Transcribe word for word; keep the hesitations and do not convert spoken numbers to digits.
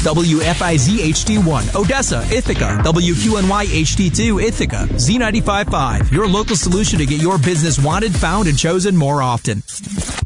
W F I Z H D one, Odessa, Ithaca, W Q N Y H D two, Ithaca, Z ninety-five point five, your local solution to get your business wanted, found, and chosen more often.